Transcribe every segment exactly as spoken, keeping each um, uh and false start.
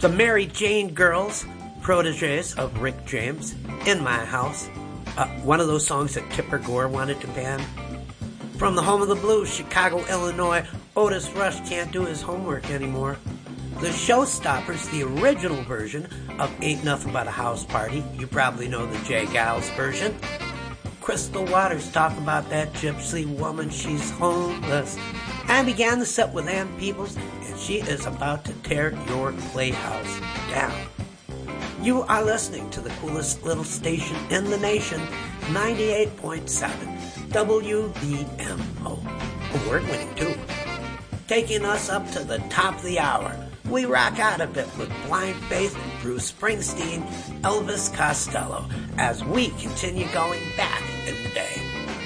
The Mary Jane Girls, proteges of Rick James, In My House, uh, one of those songs that Tipper Gore wanted to ban. From the home of the blues, Chicago, Illinois, Otis Rush can't do his homework anymore. The Showstoppers, the original version of Ain't Nothing But a House Party. You probably know the Jay Giles version. Crystal Waters talk about that gypsy woman, she's homeless. I began the set with Ann Peebles, and she is about to tear your playhouse down. You are listening to the coolest little station in the nation, ninety-eight point seven W V M O. Award-winning, too. Taking us up to the top of the hour, we rock out a bit with Blind Faith, Bruce Springsteen, Elvis Costello, as we continue going back in the day.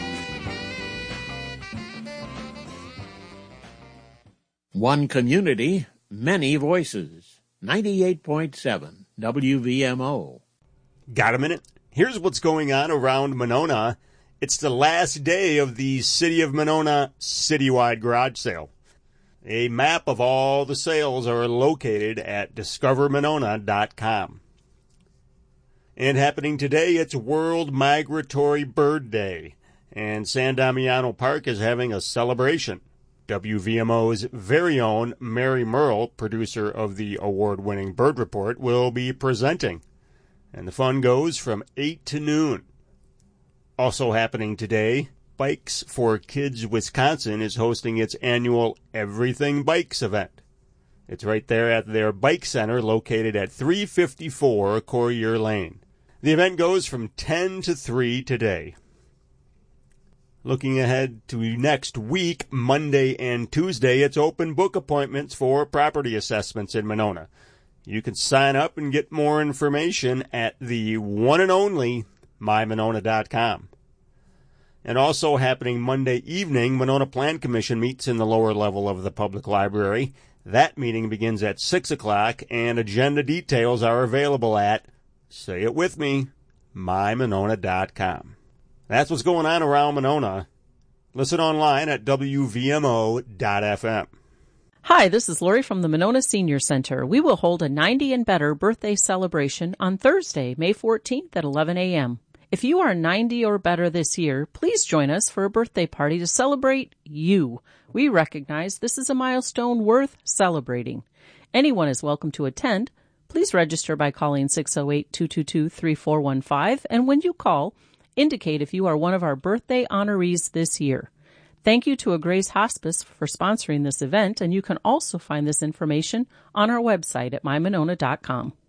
One community, many voices. ninety-eight point seven W V M O. Got a minute? Here's what's going on around Monona. It's the last day of the City of Monona Citywide Garage Sale. A map of all the sales are located at discover monona dot com. And happening today, it's World Migratory Bird Day, and San Damiano Park is having a celebration. W V M O's very own Mary Merle, producer of the award-winning Bird Report, will be presenting. And the fun goes from eight to noon. Also happening today, Bikes for Kids Wisconsin is hosting its annual Everything Bikes event. It's right there at their bike center located at three fifty-four Courier Lane. The event goes from ten to three today. Looking ahead to next week, Monday and Tuesday, it's open book appointments for property assessments in Monona. You can sign up and get more information at the one and only my monona dot com. And also happening Monday evening, Monona Plan Commission meets in the lower level of the public library. That meeting begins at six o'clock, and agenda details are available at, say it with me, my monona dot com. That's what's going on around Monona. Listen online at W V M O dot F M. Hi, this is Lori from the Monona Senior Center. We will hold a ninety and better birthday celebration on Thursday, May fourteenth at eleven a.m. If you are ninety or better this year, please join us for a birthday party to celebrate you. We recognize this is a milestone worth celebrating. Anyone is welcome to attend. Please register by calling six oh eight, two two two, three four one five, and when you call, indicate if you are one of our birthday honorees this year. Thank you to A Grace Hospice for sponsoring this event, and you can also find this information on our website at my monona dot com.